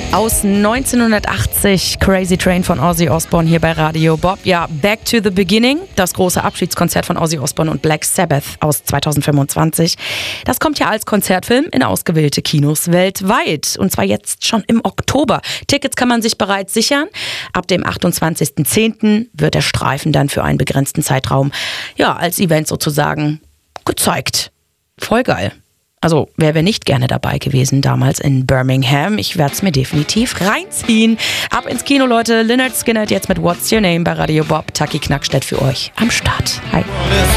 Aus 1980, Crazy Train von Ozzy Osbourne hier bei Radio Bob. Ja, Back to the Beginning, das große Abschiedskonzert von Ozzy Osbourne und Black Sabbath aus 2025. Das kommt ja als Konzertfilm in ausgewählte Kinos weltweit. Und zwar jetzt schon im Oktober. Tickets kann man sich bereits sichern. Ab dem 28.10. wird der Streifen dann für einen begrenzten Zeitraum, ja, als Event sozusagen gezeigt. Voll geil. Also, wer wäre nicht gerne dabei gewesen damals in Birmingham? Ich werde es mir definitiv reinziehen. Ab ins Kino, Leute. Lynyrd Skynyrd jetzt mit What's Your Name bei Radio Bob. Taki Knackstedt für euch am Start. Hi.